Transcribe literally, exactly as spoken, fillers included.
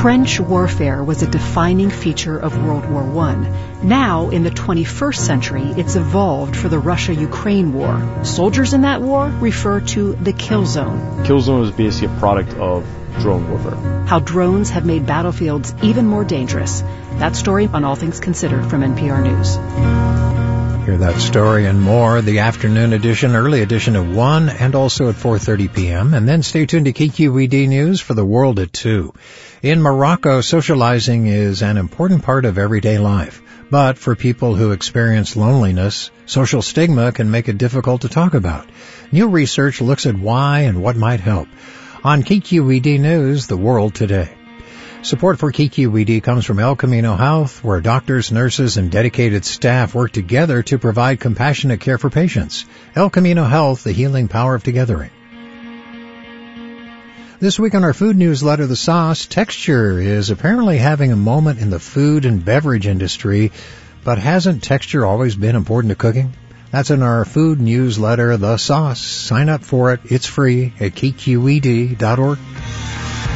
Trench warfare was a defining feature of World War One. Now, in the twenty-first century, it's evolved for the Russia-Ukraine war. Soldiers in that war refer to the kill zone. Kill zone is basically a product of drone warfare. How drones have made battlefields even more dangerous. That story on All Things Considered from N P R News. Hear that story and more, the afternoon edition, early edition at one, and also at four thirty p.m. And then stay tuned to K Q E D News for the world at two. In Morocco, socializing is an important part of everyday life. But for people who experience loneliness, social stigma can make it difficult to talk about. New research looks at why and what might help. On K Q E D News, the world today. Support for K Q E D comes from El Camino Health, where doctors, nurses, and dedicated staff work together to provide compassionate care for patients. El Camino Health, the healing power of togethering. This week on our food newsletter, The Sauce, texture is apparently having a moment in the food and beverage industry, but hasn't texture always been important to cooking? That's in our food newsletter, The Sauce. Sign up for it. It's free at K Q E D dot org.